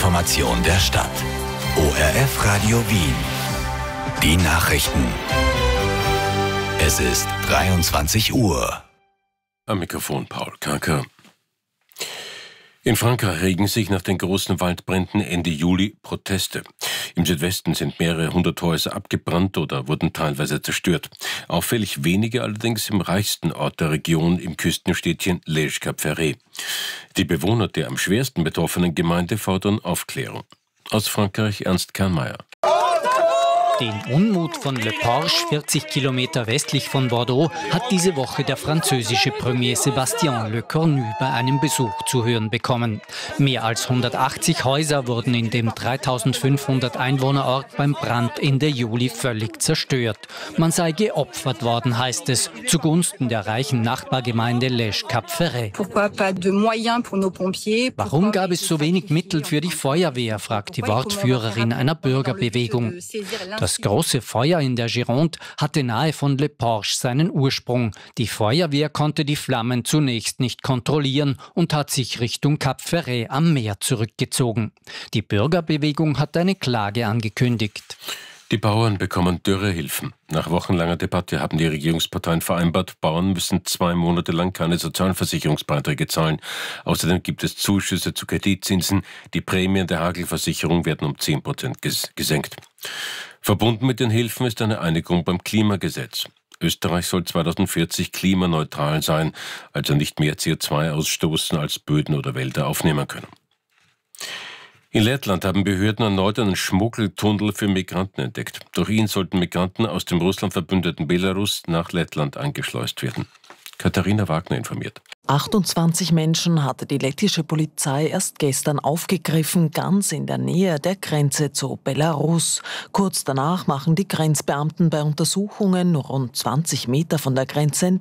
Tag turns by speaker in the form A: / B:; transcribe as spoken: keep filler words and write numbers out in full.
A: Information der Stadt. O R F Radio Wien. Die Nachrichten. Es ist dreiundzwanzig Uhr.
B: Am Mikrofon Paul Kaker. In Frankreich regen sich nach den großen Waldbränden Ende Juli Proteste. Im Südwesten sind mehrere hundert Häuser abgebrannt oder wurden teilweise zerstört. Auffällig wenige allerdings im reichsten Ort der Region, im Küstenstädtchen Lège-Cap-Ferret. Die Bewohner der am schwersten betroffenen Gemeinde fordern Aufklärung. Aus Frankreich Ernst Kernmeier.
C: Den Unmut von Le Porche, vierzig Kilometer westlich von Bordeaux, hat diese Woche der französische Premier Sébastien Lecornu bei einem Besuch zu hören bekommen. Mehr als hundertachtzig Häuser wurden in dem dreitausendfünfhundert Einwohnerort beim Brand Ende Juli völlig zerstört. Man sei geopfert worden, heißt es, zugunsten der reichen Nachbargemeinde Lège-Cap-Ferret. Warum gab es so wenig Mittel für die Feuerwehr, fragt die Wortführerin einer Bürgerbewegung. Das große Feuer in der Gironde hatte nahe von Le Porche seinen Ursprung. Die Feuerwehr konnte die Flammen zunächst nicht kontrollieren und hat sich Richtung Cap-Ferret am Meer zurückgezogen. Die Bürgerbewegung hat eine Klage angekündigt.
B: Die Bauern bekommen Dürrehilfen. Nach wochenlanger Debatte haben die Regierungsparteien vereinbart, Bauern müssen zwei Monate lang keine Sozialversicherungsbeiträge zahlen. Außerdem gibt es Zuschüsse zu Kreditzinsen. Die Prämien der Hagelversicherung werden um zehn Prozent ges- gesenkt. Verbunden mit den Hilfen ist eine Einigung beim Klimagesetz. Österreich soll zweitausendvierzig klimaneutral sein, also nicht mehr C O zwei ausstoßen, als Böden oder Wälder aufnehmen können. In Lettland haben Behörden erneut einen Schmuggeltunnel für Migranten entdeckt. Durch ihn sollten Migranten aus dem Russland verbündeten Belarus nach Lettland eingeschleust werden. Katharina Wagner informiert.
D: achtundzwanzig Menschen hatte die lettische Polizei erst gestern aufgegriffen, ganz in der Nähe der Grenze zu Belarus. Kurz danach machen die Grenzbeamten bei Untersuchungen rund zwanzig Meter von der Grenze entfernt